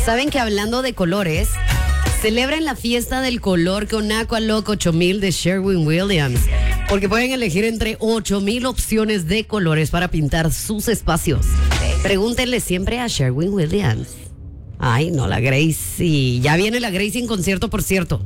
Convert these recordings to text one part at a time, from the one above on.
Saben que hablando de colores, celebren la fiesta del color con Aqualook 8000 de Sherwin-Williams, porque pueden elegir entre 8000 opciones de colores para pintar sus espacios. Pregúntenle siempre a Sherwin-Williams. Ay, no, la Gracie. Ya viene la Gracie en concierto, por cierto,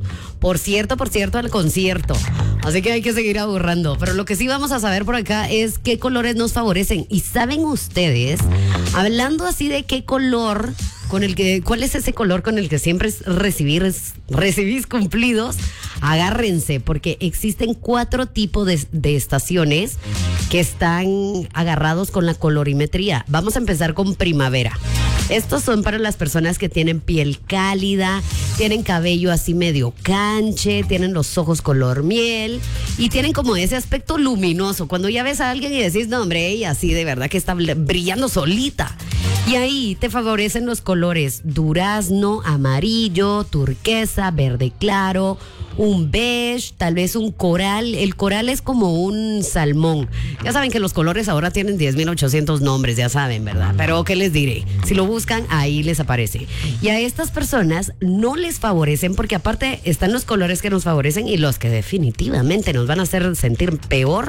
al concierto. Así que hay que seguir ahorrando. Pero lo que sí vamos a saber por acá es qué colores nos favorecen. Y saben ustedes, hablando así de qué color, ¿cuál es ese color con el que siempre recibís cumplidos? Agárrense, porque existen 4 tipos de estaciones que están agarrados con la colorimetría. Vamos a empezar con primavera. Estos son para las personas que tienen piel cálida, tienen cabello así medio canche, tienen los ojos color miel y tienen como ese aspecto luminoso. Cuando ya ves a alguien y decís, no hombre, ella sí de verdad que está brillando solita. Y ahí te favorecen los colores durazno, amarillo, turquesa, verde claro, un beige, tal vez un coral. El coral es como un salmón. Ya saben que los colores ahora tienen 10.800 nombres, ya saben, ¿verdad? Pero ¿qué les diré? Si lo buscan, ahí les aparece. Y a estas personas no les favorecen porque aparte están los colores que nos favorecen y los que definitivamente nos van a hacer sentir peor.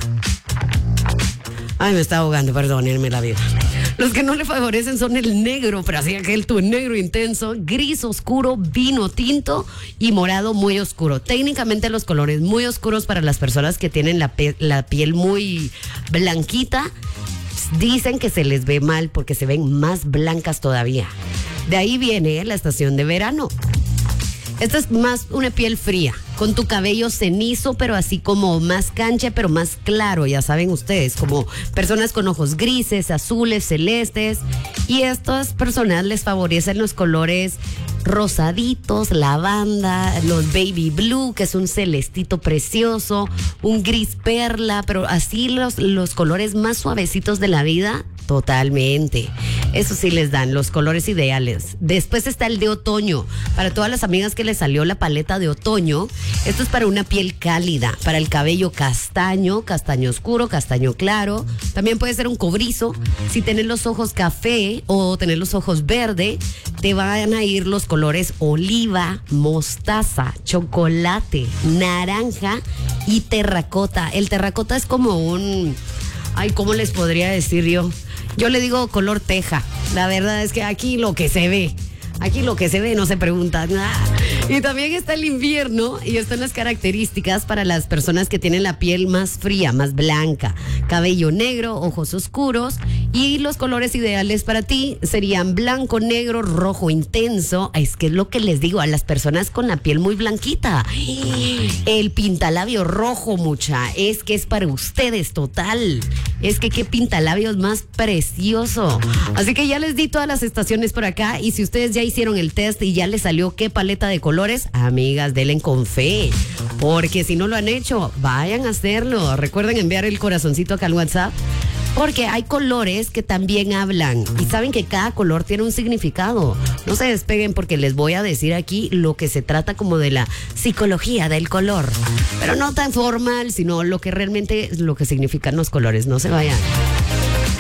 Ay, me está ahogando, perdónenme la vida. Los que no le favorecen son el negro, pero así aquel tu negro intenso, gris oscuro, vino tinto y morado muy oscuro. Técnicamente los colores muy oscuros para las personas que tienen la piel muy blanquita, dicen que se les ve mal porque se ven más blancas todavía. De ahí viene la estación de verano. Esta es más una piel fría, con tu cabello cenizo, pero así como más cancha, pero más claro, ya saben ustedes, como personas con ojos grises, azules, celestes. Y a estas personas les favorecen los colores rosaditos, lavanda, los baby blue, que es un celestito precioso, un gris perla, pero así los colores más suavecitos de la vida. Totalmente. Eso sí les dan los colores ideales. Después está el de otoño. Para todas las amigas que les salió la paleta de otoño, esto es para una piel cálida, para el cabello castaño, castaño oscuro, castaño claro. También puede ser un cobrizo. Si tenés los ojos café o tenés los ojos verde, te van a ir los colores oliva, mostaza, chocolate, naranja y terracota. El terracota es como un... Ay, ¿cómo les podría decir yo? Yo le digo color teja. La verdad es que aquí lo que se ve no se pregunta nada. Y también está el invierno y están las características para las personas que tienen la piel más fría, más blanca, cabello negro, ojos oscuros, y los colores ideales para ti serían blanco, negro, rojo intenso. Es que es lo que les digo a las personas con la piel muy blanquita. El pintalabio rojo, mucha, es que es para ustedes total. Es que qué pintalabios más precioso. Así que ya les di todas las estaciones por acá y si ustedes ya hicieron el test y ya les salió qué paleta de colores, amigas, denle con fe, porque si no lo han hecho, vayan a hacerlo. Recuerden enviar el corazoncito acá al WhatsApp, porque hay colores que también hablan y saben que cada color tiene un significado. No se despeguen porque les voy a decir aquí lo que se trata como de la psicología del color, pero no tan formal, sino lo que realmente lo que significan los colores. No se vayan.